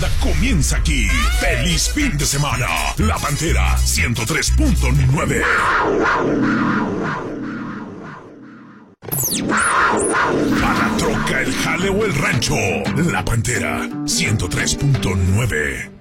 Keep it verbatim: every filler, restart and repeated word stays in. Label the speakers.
Speaker 1: banda comienza aquí. ¡Feliz fin de semana! La Pantera ciento tres punto nueve. A la troca, el jale o el rancho. La Pantera ciento tres punto nueve.